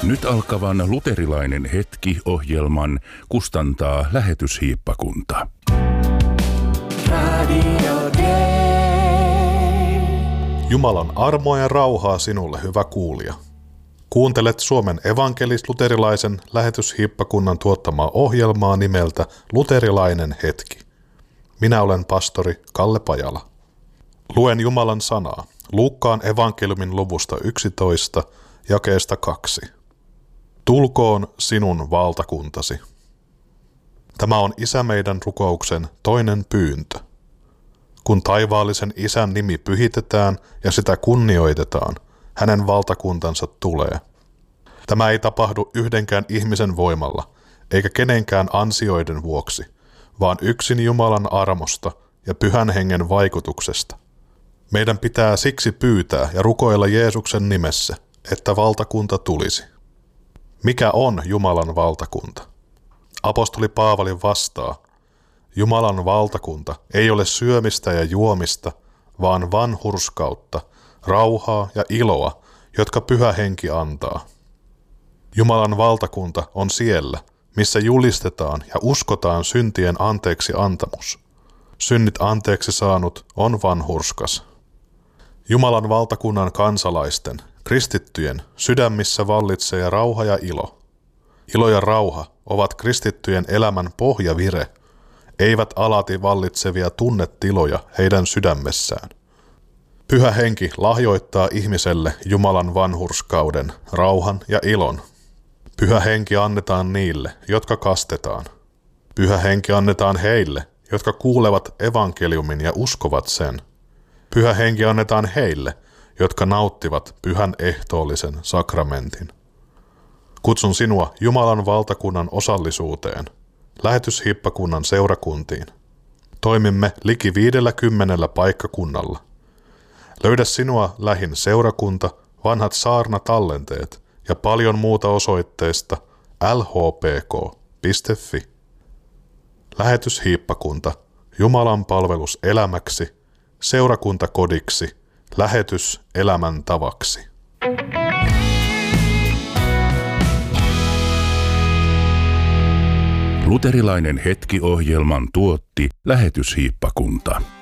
Nyt alkavan Luterilainen hetki-ohjelman kustantaa Lähetyshiippakunta. Jumalan armoa ja rauhaa sinulle, hyvä kuulija. Kuuntelet Suomen evankelis-luterilaisen Lähetyshiippakunnan tuottamaa ohjelmaa nimeltä Luterilainen hetki. Minä olen pastori Kalle Pajala. Luen Jumalan sanaa Luukkaan evankeliumin luvusta 11, jakeesta 2. Tulkoon sinun valtakuntasi. Tämä on Isä meidän rukouksen toinen pyyntö. Kun taivaallisen Isän nimi pyhitetään ja sitä kunnioitetaan, hänen valtakuntansa tulee. Tämä ei tapahdu yhdenkään ihmisen voimalla, eikä kenenkään ansioiden vuoksi, vaan yksin Jumalan armosta ja Pyhän Hengen vaikutuksesta. Meidän pitää siksi pyytää ja rukoilla Jeesuksen nimessä, että valtakunta tulisi. Mikä on Jumalan valtakunta? Apostoli Paavali vastaa, Jumalan valtakunta ei ole syömistä ja juomista, vaan vanhurskautta, rauhaa ja iloa, jotka Pyhä Henki antaa. Jumalan valtakunta on siellä, missä julistetaan ja uskotaan syntien anteeksi antamus. Synnit anteeksi saanut on vanhurskas. Jumalan valtakunnan kansalaisten, kristittyjen, sydämissä vallitsee rauha ja ilo. Ilo ja rauha ovat kristittyjen elämän pohjavire, eivät alati vallitsevia tunnetiloja heidän sydämessään. Pyhä Henki lahjoittaa ihmiselle Jumalan vanhurskauden, rauhan ja ilon. Pyhä Henki annetaan niille, jotka kastetaan. Pyhä Henki annetaan heille, jotka kuulevat evankeliumin ja uskovat sen. Pyhä Henki annetaan heille, jotka nauttivat pyhän ehtoollisen sakramentin. Kutsun sinua Jumalan valtakunnan osallisuuteen, Lähetyshiippakunnan seurakuntiin. Toimimme liki 50 paikkakunnalla. Löydä sinua lähin seurakunta, vanhat saarnatallenteet ja paljon muuta osoitteesta lhpk.fi. Lähetyshiippakunta, Jumalan palvelus elämäksi, seurakuntakodiksi, lähetys elämäntavaksi. Luterilainen hetki-ohjelman tuotti Lähetyshiippakunta.